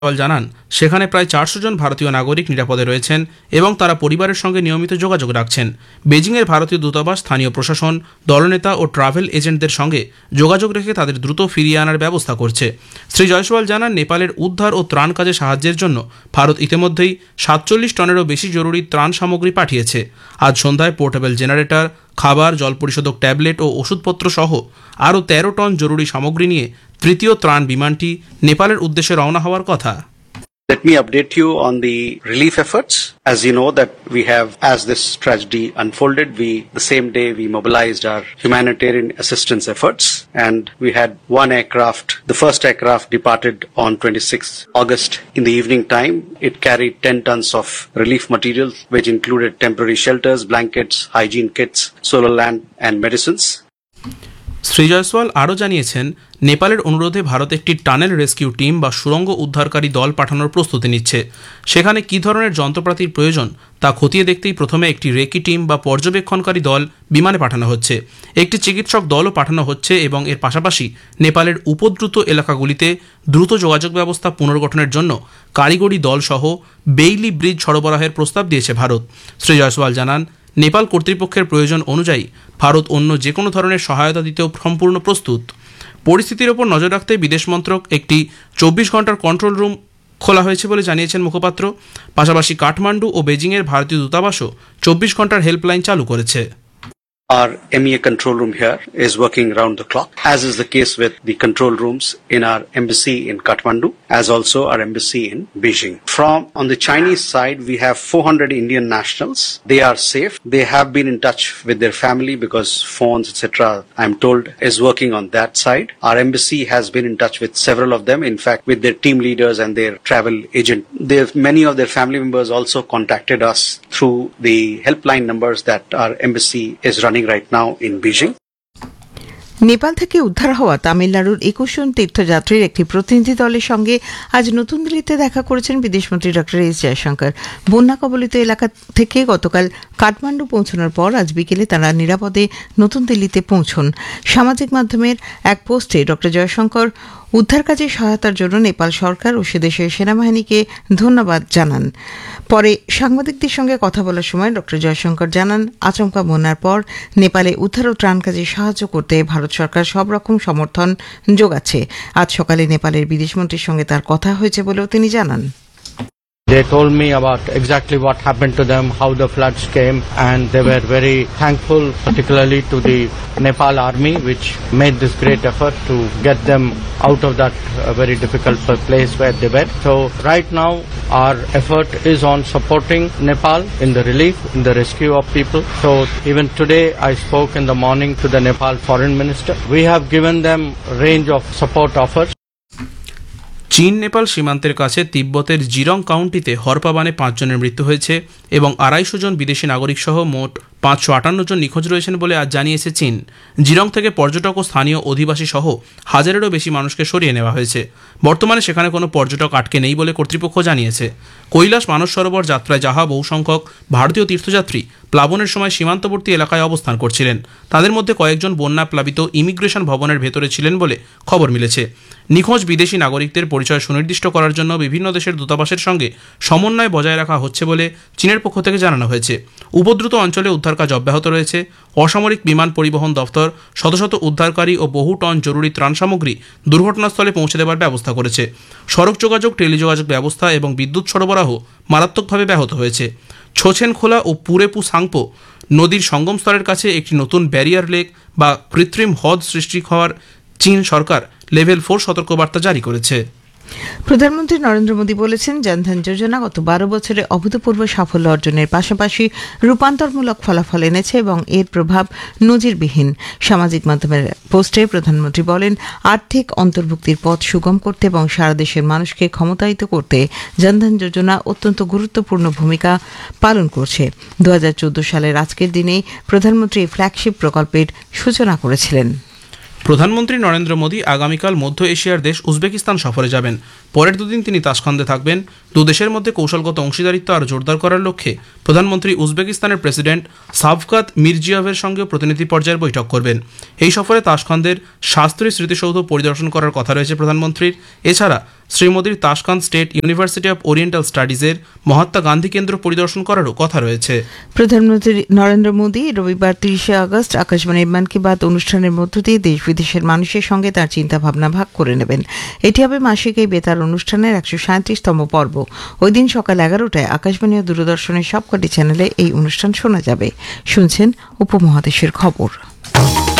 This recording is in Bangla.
জানান সেখানে প্রায় 400 জন ভারতীয় নাগরিক নিরাপদে রয়েছেন এবং তারা পরিবারের সঙ্গে নিয়মিত যোগাযোগ রাখছেন। বেজিংয়ের ভারতীয় দূতাবাস স্থানীয় প্রশাসন, দলনেতা ও ট্রাভেল এজেন্টদের সঙ্গে যোগাযোগ রেখে তাদের দ্রুত ফিরিয়ে আনার ব্যবস্থা করছে। শ্রী জয়সওয়াল জানান নেপালের উদ্ধার ও ত্রাণ কাজে সাহায্যের জন্য ভারত ইতিমধ্যেই 47 টনেরও বেশি জরুরি ত্রাণ সামগ্রী পাঠিয়েছে। আজ সন্ধ্যায় পোর্টেবল জেনারেটর, খাবার, জল পরিশোধক ট্যাবলেট ও ওষুধপত্র সহ আরও 13 টন জরুরি সামগ্রী নিয়ে তৃতীয় ত্রাণ বিমানটি নেপালের উদ্দেশ্যে রওনা হওয়ার কথা। Let me update you on the relief efforts. As you know that we have, as this tragedy unfolded, the same day we mobilized our humanitarian assistance efforts, and we had one aircraft. The first aircraft departed on 26th August in the evening time. It carried 10 tons of relief materials, which included temporary shelters, blankets, hygiene kits, solar lamp, and medicines. Shri Jaiswal আরও জানিয়েছেন, নেপালের অনুরোধে ভারত একটি টানেল রেস্কিউ টিম বা সুড়ঙ্গ উদ্ধারকারী দল পাঠানোর প্রস্তুতি নিচ্ছে। সেখানে কী ধরনের যন্ত্রপাতির প্রয়োজন তা খতিয়ে দেখতেই প্রথমে একটি রেকি টিম বা পর্যবেক্ষণকারী দল বিমানে পাঠানো হচ্ছে। একটি চিকিৎসক দলও পাঠানো হচ্ছে এবং এর পাশাপাশি নেপালের উপদ্রুত এলাকাগুলিতে দ্রুত যোগাযোগ ব্যবস্থা পুনর্গঠনের জন্য কারিগরি দলসহ বেইলি ব্রিজ সরবরাহের প্রস্তাব দিয়েছে ভারত। শ্রী জয়সওয়াল জানান, নেপাল কর্তৃপক্ষের প্রয়োজন অনুযায়ী ভারত অন্য যে কোনো ধরনের সহায়তা দিতেও সম্পূর্ণ প্রস্তুত। পরিস্থিতির ওপর নজর রাখতে বিদেশ মন্ত্রক একটি 24 ঘন্টার কন্ট্রোল রুম খোলা হয়েছে বলে জানিয়েছেন মুখপাত্র। পাশাপাশি কাঠমান্ডু ও বেজিংয়ের ভারতীয় দূতাবাসও 24 ঘন্টার হেল্পলাইন চালু করেছে। Our MEA control room here is working round the clock, as is the case with the control rooms in our embassy in Kathmandu, as also our embassy in Beijing. On the Chinese side, we have 400 Indian nationals. They are safe. They have been in touch with their family because phones, etc., I'm told, is working on that side. Our embassy has been in touch with several of them, in fact, with their team leaders and their travel agent. Many of their family members also contacted us through the helpline numbers that our embassy is running right now in Beijing. Nepal থেকে উদ্ধার হওয়া তামিলনাড়ুর 21 জন তীর্থযাত্রীর একটি প্রতিনিধি দলের সঙ্গে আজ নতুন দিল্লিতে দেখা করেছেন বিদেশমন্ত্রী ডক্টর এস জয়শঙ্কর। বন্যা কবলিত এলাকা থেকে গতকাল কাঠমান্ডু পৌঁছানোর পর আজ বিকেলে তাঁরা নিরাপদে নতুন দিল্লিতে পৌঁছন। সামাজিক মাধ্যমের এক পোস্টে ডক্টর জয়শঙ্কর উদ্ধার কাজে সহায়তার জন্য নেপাল সরকার ও সেদেশের সেনাবাহিনীকে ধন্যবাদ জানান। পরে সাংবাদিকদের সঙ্গে কথা বলার সময় ডক্টর জয়শঙ্কর জানান, আচমকা বন্যার পর নেপালে উদ্ধার ও ত্রাণ কাজে সাহায্য করতে ভারত সরকার সব রকম সমর্থন যোগাচ্ছে। আজ সকালে নেপালের বিদেশমন্ত্রীর সঙ্গে তার কথা হয়েছে বলেও তিনি জানান। They told me about exactly what happened to them, how the floods came, and they were very thankful, particularly to the Nepal army, which made this great effort to get them out of that very difficult place where they were. So right now our effort is on supporting Nepal in the relief, in the rescue of people. So even today I spoke in the morning to the Nepal foreign minister. We have given them range of support offers. চীন নেপাল সীমান্তের কাছে তিব্বতের জিরং কাউন্টিতে হরপা বানে 5 জনের মৃত্যু হয়েছে এবং 250 জন বিদেশি নাগরিক সহ মোট 558 জন নিখোঁজ রয়েছেন বলে আজ জানিয়েছে চীন। জিরং থেকে পর্যটক ও স্থানীয় অধিবাসী সহ হাজারেরও বেশি মানুষকে সরিয়ে নেওয়া হয়েছে। বর্তমানে সেখানে কোনো পর্যটক আটকে নেই বলে কর্তৃপক্ষ জানিয়েছে। কৈলাস মানস সরোবর যাত্রায় যাওয়া বহু সংখ্যক ভারতীয় তীর্থযাত্রী প্লাবনের সময় সীমান্তবর্তী এলাকায় অবস্থান করছিলেন। তাদের মধ্যে কয়েকজন বন্যা প্লাবিত ইমিগ্রেশন ভবনের ভেতরে ছিলেন বলে খবর মিলেছে। নিখোঁজ বিদেশি নাগরিকদের পরিচয় সুনির্দিষ্ট করার জন্য বিভিন্ন দেশের দূতাবাসের সঙ্গে সমন্বয় বজায় রাখা হচ্ছে বলে চীনের পক্ষ থেকে জানানো হয়েছে। উপদ্রুত অঞ্চলে উদ্ধার কাজ অব্যাহত রয়েছে। অসামরিক বিমান পরিবহন দফতর শত শত উদ্ধারকারী ও বহু টন জরুরি ত্রাণ সামগ্রী দুর্ঘটনাস্থলে পৌঁছে দেওয়ার ব্যবস্থা করেছে। সড়ক যোগাযোগ, টেলিযোগাযোগ ব্যবস্থা এবং বিদ্যুৎ সরবরাহ মারাত্মকভাবে ব্যাহত হয়েছে। ছোছেনখোলা ও পুরেপু সাংপো নদীর সঙ্গম স্তরের কাছে একটি নতুন ব্যারিয়ার লেক বা কৃত্রিম হ্রদ সৃষ্টি হওয়ার চীন সরকার লেভেল 4 সতর্কবার্তা জারি করেছে। প্রধানমন্ত্রী নরেন্দ্র মোদী বলেছেন, জনধন যোজনা গত 12 বছরে অভূতপূর্ব সাফল্য অর্জনের পাশাপাশি রূপান্তরমূলক ফলাফল এনেছে এবং এর প্রভাব নজিরবিহীন। সামাজিক মাধ্যমের পোস্টে প্রধানমন্ত্রী বলেন, আর্থিক অন্তর্ভুক্তির পথ সুগম করতে এবং সারা দেশের মানুষকে ক্ষমতায়িত করতে জনধন যোজনা অত্যন্ত গুরুত্বপূর্ণ ভূমিকা পালন করছে। 2014 সালের আজকের দিনেই প্রধানমন্ত্রী ফ্ল্যাগশিপ প্রকল্পের সূচনা করেছিলেন। প্রধানমন্ত্রী নরেন্দ্র মোদী আগামীকাল মধ্য এশিয়ার দেশ উজবেকিস্তান সফরে যাবেন। পরের দুদিন তিনি তাশখন্দে থাকবেন। দুদেশের মধ্যে কৌশলগত অংশীদারিত্ব আরও জোরদার করার লক্ষ্যে প্রধানমন্ত্রী উজবেকিস্তানের প্রেসিডেন্ট শাভকাত মিরজিয়োভের সঙ্গে প্রতিনিধি পর্যায়ের বৈঠক করবেন। এই সফরে তাশখন্দের শাস্ত্রী স্মৃতিসৌধ পরিদর্শন করার কথা রয়েছে প্রধানমন্ত্রীর। এছাড়া শ্রী মোদীর তাশকান্দ state university of oriental স্টাডিজের Mahatma Gandhi কেন্দ্র পরিদর্শন করারও কথা রয়েছে। প্রধানমন্ত্রী নরেন্দ্র মোদী রবিবার 30শে আগস্ট আকাশবাণীর মন কি বাত অনুষ্ঠানের মধ্য দিয়ে দেশ বিদেশের মানুষের সঙ্গে তার চিন্তা ভাবনা ভাগ করে নেবেন। এটি হবে মাসিক এই বেতার অনুষ্ঠানের 137তম পর্ব। ওই দিন সকাল 11টায় আকাশবাণী ও দূরদর্শনের সবকটি চ্যানেলে এই অনুষ্ঠান শোনা যাবে। শুনছেন উপমহাদেশের খবর।